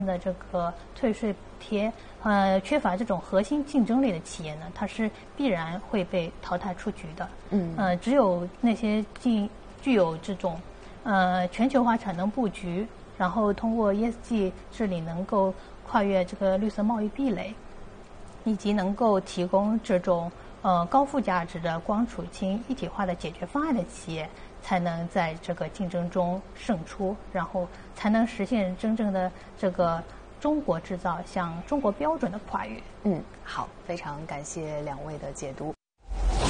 的这个退税补贴，缺乏这种核心竞争力的企业呢，它是必然会被淘汰出局的。只有那些具有这种全球化产能布局，然后通过 ESG 治理能够跨越这个绿色贸易壁垒，以及能够提供这种高附加值的光储氢一体化的解决方案的企业，才能在这个竞争中胜出，然后才能实现真正的这个中国制造向中国标准的跨越。 好，非常感谢两位的解读。